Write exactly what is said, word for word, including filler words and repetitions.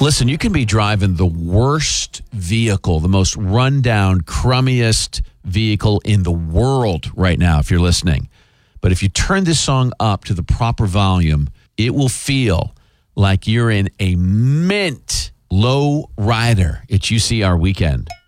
Listen, you can be driving the worst vehicle, the most rundown, crummiest vehicle in the world right now, if you're listening. But if you turn this song up to the proper volume, it will feel like you're in a mint low rider. It's U C R Weekend.